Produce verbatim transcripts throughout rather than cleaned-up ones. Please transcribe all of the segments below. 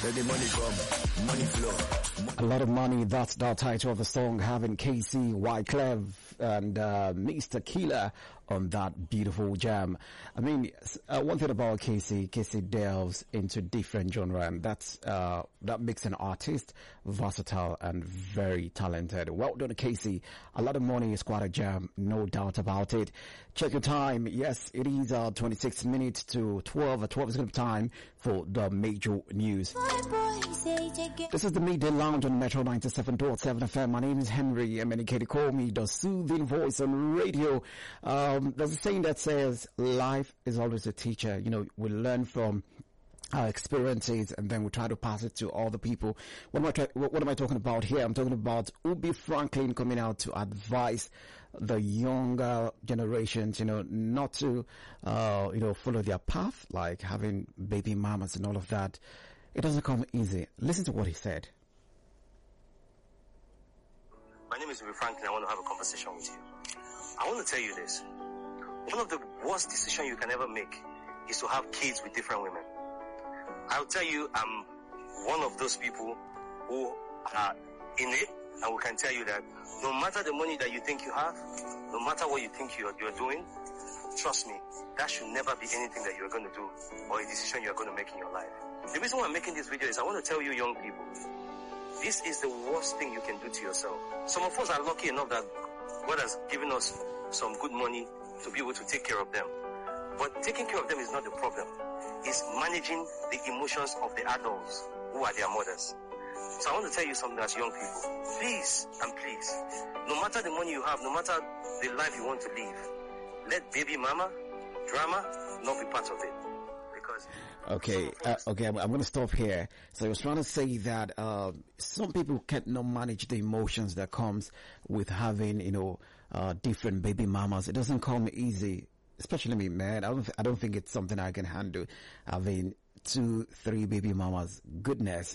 Where the money come, money flow. A lot of money, that's the title of the song, having K C, Wyclef, and uh, Mister Killer on that beautiful jam. I mean, uh, one thing about K C, K C delves into different genre, and that's uh, that makes an artist versatile and very talented. Well done, K C. A lot of money is quite a jam, no doubt about it. Check your time. Yes, it is uh, twenty-six minutes to twelve. At twelve is going to be time for the major news. This is the Midday Lounge on Metro ninety-seven point seven F M. My name is Henry, and many can call me the soothing voice on radio. Um, there's a saying that says, life is always a teacher. You know, we learn from our experiences, and then we try to pass it to other people. What am I, tra- what, what am I talking about here? I'm talking about Ubi Franklin coming out to advise the younger generations, you know, not to, uh, you know, follow their path, like having baby mamas and all of that. It doesn't come easy. Listen to what he said. My name is Ubi Franklin. I want to have a conversation with you. I want to tell you this. One of the worst decisions you can ever make is to have kids with different women. I'll tell you, I'm one of those people who are in it, and we can tell you that no matter the money that you think you have, no matter what you think you're, you're doing, trust me, that should never be anything that you're going to do or a decision you're going to make in your life. The reason why I'm making this video is I want to tell you young people, this is the worst thing you can do to yourself. Some of us are lucky enough that God has given us some good money to be able to take care of them. But taking care of them is not the problem. It's managing the emotions of the adults who are their mothers. So I want to tell you something as young people. Please and please, no matter the money you have, no matter the life you want to live, let baby mama, drama, not be part of it. Because Okay, uh, okay, I'm, I'm going to stop here. So I was trying to say that uh, some people cannot manage the emotions that comes with having, you know, uh, different baby mamas. It doesn't come easy, especially me, man. I don't, th- I don't think it's something I can handle. Having two, three baby mamas. Goodness.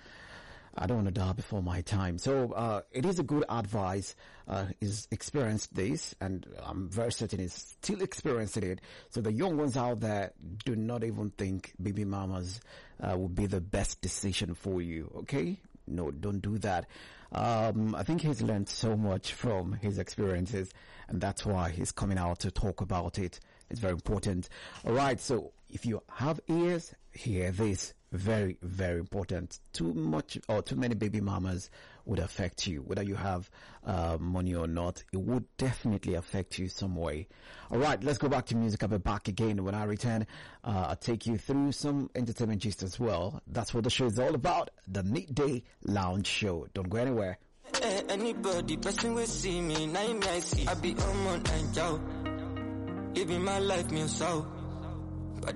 I don't want to die before my time. So uh, it is a good advice. Uh, he's experienced this, and I'm very certain he's still experiencing it. So the young ones out there, do not even think baby mamas uh, would be the best decision for you, okay? No, don't do that. Um, I think he's learned so much from his experiences, and that's why he's coming out to talk about it. It's very important. All right, so if you have ears, hear this. Very, very important. Too much or too many baby mamas would affect you. Whether you have uh, money or not, it would definitely affect you some way. All right, let's go back to music. I'll be back again. When I return, uh, I'll take you through some entertainment gist as well. That's what the show is all about. The Midday Lounge Show. Don't go anywhere. Hey, anybody, person will see me. Now I see. I be on and out. Living my life, me so.